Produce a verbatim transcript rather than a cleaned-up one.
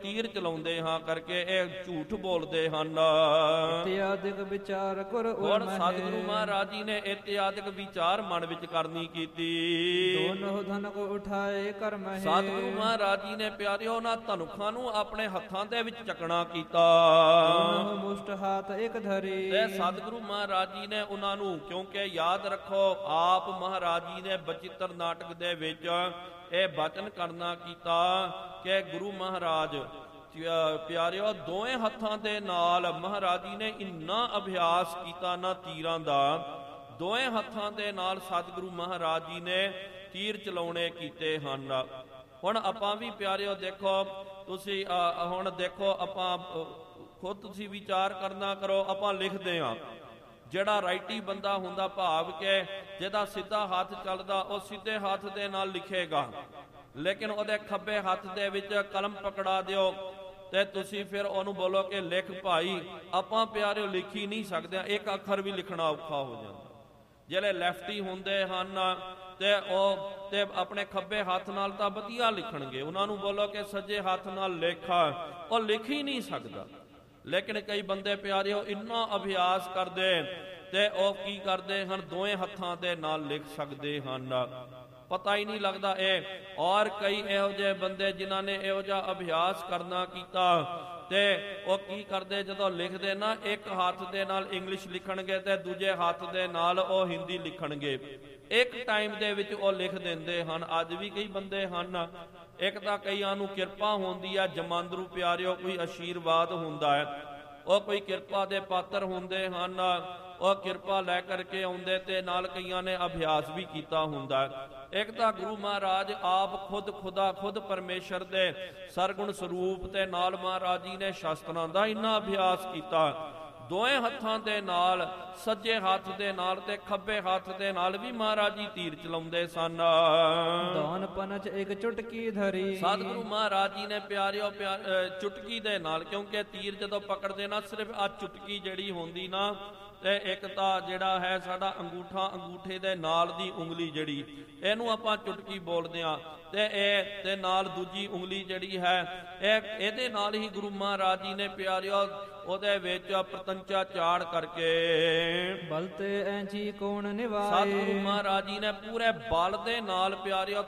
ਤੀਰ ਚਲਾਉਂਦੇ ਹਾਂ ਕਰਕੇ ਇਹ ਝੂਠ ਬੋਲਦੇ ਹਨ। ਇਤਿਆਦਿਕ ਵਿਚਾਰ ਗੁਰ ਹੁਣ ਸਤਿਗੁਰੂ ਮਹਾਰਾਜ ਜੀ ਨੇ ਇਤਿਆਦਿਕ ਵਿਚਾਰ ਮਨ ਵਿੱਚ ਕਰਨੀ ਕੀਤੀ। ਦੋਨੋਂ ਧਨ ਕੋ ਉਠਾਏ ਕਰ ਮਹੇ। ਸਤਿਗੁਰੂ ਮਹਾਰਾਜ ਜੀ ਨੇ ਪਿਆਰਿਓ ਉਹਨਾਂ ਧਨੁਖਾਂ ਨੂੰ ਆਪਣੇ ਹੱਥਾਂ ਦੇ ਵਿੱਚ ਚੱਕਣਾ ਕੀਤਾ। ਦੋਨੋਂ ਮੁਸ਼ਟ ਹੱਥ ਇੱਕ ਧਰੀ। ਤੇ ਸਤਿਗੁਰੂ ਮਹਾਰਾਜ ਜੀ ਨੇ ਉਹਨਾਂ ਨੂੰ, ਕਿਉਂਕਿ ਯਾਦ ਰੱਖੋ ਆਪ ਮਹਾਰਾਜ ਜੀ ਨੇ ਬਚਿੱਤਰ ਨਾਟਕ ਦੇ ਵਿੱਚ ਇਹ ਬਚਨ ਕਰਨਾ ਕੀਤਾ ਕਿ ਗੁਰੂ ਮਹਾਰਾਜ ਪਿਆਰਿਓ ਦੋਵੇਂ ਹੱਥਾਂ ਦੇ ਨਾਲ ਮਹਾਰਾਜ ਜੀ ਨੇ ਇੰਨਾ ਅਭਿਆਸ ਕੀਤਾ ਨਾ ਤੀਰਾਂ ਦਾ, ਦੋਵੇਂ ਹੱਥਾਂ ਦੇ ਨਾਲ ਸਤਿਗੁਰੂ ਮਹਾਰਾਜ ਜੀ ਨੇ ਤੀਰ ਚਲਾਉਣੇ ਕੀਤੇ ਹਨ। ਹੁਣ ਆਪਾਂ ਵੀ ਪਿਆਰਿਓ ਦੇਖੋ, ਤੁਸੀਂ ਹੁਣ ਦੇਖੋ ਆਪਾਂ ਖੁਦ ਤੁਸੀਂ ਵਿਚਾਰ ਕਰਨਾ ਕਰੋ। ਆਪਾਂ ਲਿਖਦੇ ਹਾਂ, ਜਿਹੜਾ ਰਾਈਟੀ ਬੰਦਾ ਹੁੰਦਾ ਭਾਵ ਕਿ ਜਿਹਦਾ ਸਿੱਧਾ ਹੱਥ ਚੱਲਦਾ ਉਹ ਸਿੱਧੇ ਹੱਥ ਦੇ ਨਾਲ ਲਿਖੇਗਾ, ਲੇਕਿਨ ਉਹਦੇ ਖੱਬੇ ਹੱਥ ਦੇ ਵਿੱਚ ਕਲਮ ਪਕੜਾ ਦਿਓ ਤੇ ਤੁਸੀਂ ਫਿਰ ਉਹਨੂੰ ਬੋਲੋ ਕਿ ਲਿਖ ਭਾਈ। ਆਪਾਂ ਪਿਆਰਿਓ ਲਿਖ ਹੀ ਨਹੀਂ ਸਕਦੇ, ਇੱਕ ਅੱਖਰ ਵੀ ਲਿਖਣਾ ਔਖਾ ਹੋ ਜਾਂਦਾ। ਜਿਹੜੇ ਲੈਫਟੀ ਹੁੰਦੇ ਹਨ ਤੇ ਉਹ ਤੇ ਆਪਣੇ ਖੱਬੇ ਹੱਥ ਨਾਲ ਤਾਂ ਵਧੀਆ ਲਿਖਣਗੇ, ਉਹਨਾਂ ਨੂੰ ਬੋਲੋ ਕਿ ਸੱਜੇ ਹੱਥ ਨਾਲ ਲਿਖ, ਉਹ ਲਿਖ ਹੀ ਨਹੀਂ ਸਕਦਾ। ਲੇਕਿਨ ਕਈ ਬੰਦੇ ਪਿਆਰਿਓ ਇੰਨਾ ਅਭਿਆਸ ਕਰਦੇ ਤੇ ਉਹ ਕੀ ਕਰਦੇ ਹਨ, ਦੋਵੇਂ ਹੱਥਾਂ ਦੇ ਨਾਲ ਲਿਖ ਸਕਦੇ ਹਨ, ਪਤਾ ਹੀ ਨਹੀਂ ਲੱਗਦਾ ਇਹ। ਔਰ ਕਈ ਇਹੋ ਜਿਹੇ ਬੰਦੇ ਜਿਨ੍ਹਾਂ ਨੇ ਇਹੋ ਜਿਹਾ ਅਭਿਆਸ ਕਰਨਾ ਕੀਤਾ ਤੇ ਉਹ ਕੀ ਕਰਦੇ, ਜਦੋਂ ਲਿਖਦੇ ਨਾ ਇੱਕ ਹੱਥ ਦੇ ਨਾਲ ਇੰਗਲਿਸ਼ ਲਿਖਣਗੇ ਤੇ ਦੂਜੇ ਹੱਥ ਦੇ ਨਾਲ ਉਹ ਹਿੰਦੀ ਲਿਖਣਗੇ, ਇੱਕ ਟਾਈਮ ਦੇ ਵਿੱਚ ਉਹ ਲਿਖ ਦਿੰਦੇ ਹਨ। ਅੱਜ ਵੀ ਕਈ ਬੰਦੇ ਹਨ, ਇੱਕ ਤਾਂ ਕਈਆਂ ਨੂੰ ਕਿਰਪਾ ਹੁੰਦੀ ਆ ਜਮਾਂਦਰੂ ਪਿਆਰਿਓ, ਕੋਈ ਆਸ਼ੀਰਵਾਦ ਹੁੰਦਾ ਹੈ, ਉਹ ਕੋਈ ਕਿਰਪਾ ਦੇ ਪਾਤਰ ਹੁੰਦੇ ਹਨ, ਉਹ ਕਿਰਪਾ ਲੈ ਕਰਕੇ ਆਉਂਦੇ ਤੇ ਨਾਲ ਕਈਆਂ ਨੇ ਅਭਿਆਸ ਵੀ ਕੀਤਾ ਹੁੰਦਾ। ਇੱਕ ਤਾਂ ਗੁਰੂ ਮਹਾਰਾਜ ਆਪ ਖੁਦ ਖੁਦਾ ਖੁਦ ਪਰਮੇਸ਼ਰ ਦੇ ਸਰਗੁਣ ਸਰੂਪ ਤੇ ਨਾਲ ਮਹਾਰਾਜ ਜੀ ਨੇ ਸ਼ਾਸਤਰਾਂ ਦਾ ਇੰਨਾ ਅਭਿਆਸ ਕੀਤਾ, ਦੋਵੇਂ ਹੱਥਾਂ ਦੇ ਨਾਲ, ਸੱਜੇ ਹੱਥ ਦੇ ਨਾਲ ਤੇ ਖੱਬੇ ਹੱਥ ਦੇ ਨਾਲ ਵੀ ਮਹਾਰਾਜ ਜੀ ਤੀਰ ਚਲਾਉਂਦੇ ਸਨ। ਦੋਨ ਪਨਚ ਇੱਕ ਚੁਟਕੀ ਧਰੀ। ਸਤਿਗੁਰੂ ਮਹਾਰਾਜ ਜੀ ਨੇ ਪਿਆਰਿਓ ਚੁਟਕੀ ਦੇ ਨਾਲ, ਕਿਉਂਕਿ ਤੀਰ ਜਦੋਂ ਪਕੜਦੇ ਨਾ ਸਿਰਫ ਆ ਚੁਟਕੀ ਜਿਹੜੀ ਹੁੰਦੀ ਨਾ, ਤੇ ਇੱਕ ਤਾਂ ਜਿਹੜਾ ਹੈ ਸਾਡਾ ਅੰਗੂਠਾ, ਅੰਗੂਠੇ ਦੇ ਨਾਲ ਦੀ ਉਂਗਲੀ ਜਿਹੜੀ, ਇਹਨੂੰ ਆਪਾਂ ਚੁਟਕੀ ਬੋਲਦੇ ਆ, ਤੇ ਇਹ ਤੇ ਨਾਲ ਦੂਜੀ ਉਂਗਲੀ ਜਿਹੜੀ ਹੈ ਇਹ ਇਹਦੇ ਨਾਲ ਹੀ ਗੁਰੂ ਮਹਾਰਾਜ ਜੀ ਨੇ ਪਿਆਰਿਓ ਉਹਦੇ ਵਿੱਚ ਪ੍ਰਤੰਚਾ ਚਾੜ ਕਰਕੇ ਬਲ ਤੇ ਐਂਚੀ ਕੋਣ ਨਿਵਾਏ। ਸਤਿਗੁਰੂ ਮਹਾਰਾਜ ਜੀ ਨੇ ਪੂਰੇ ਬਲ ਦੇ ਨਾਲ ਪਿਆਰਿਓ